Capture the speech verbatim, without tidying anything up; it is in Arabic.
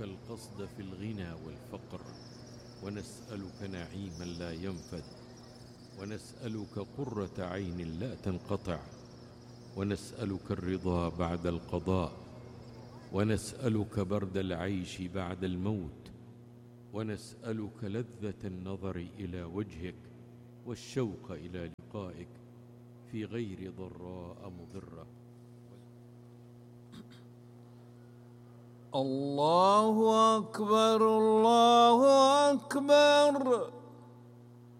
القصد في الغنى والفقر، ونسألك نعيما لا ينفد، ونسألك قرة عين لا تنقطع، ونسألك الرضا بعد القضاء، ونسألك برد العيش بعد الموت، ونسألك لذة النظر إلى وجهك والشوق إلى لقائك في غير ضراء مضرة. الله أكبر الله أكبر.